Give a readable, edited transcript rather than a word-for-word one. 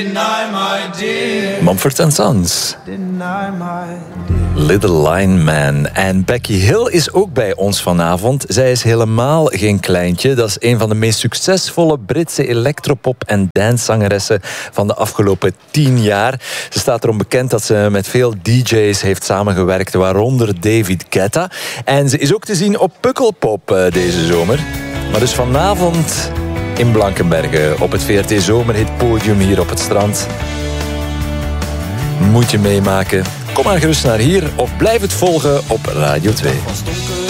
Mumford & Sons. Little Line Man. En Becky Hill is ook bij ons vanavond. Zij is helemaal geen kleintje. Dat is een van de meest succesvolle Britse electropop- en dancezangeressen van de afgelopen 10 jaar. Ze staat erom bekend dat ze met veel DJ's heeft samengewerkt, waaronder David Guetta. En ze is ook te zien op Pukkelpop deze zomer. Maar dus vanavond in Blankenberge op het VRT Zomerhit Podium hier op het strand. Moet je meemaken. Kom maar gerust naar hier of blijf het volgen op Radio 2.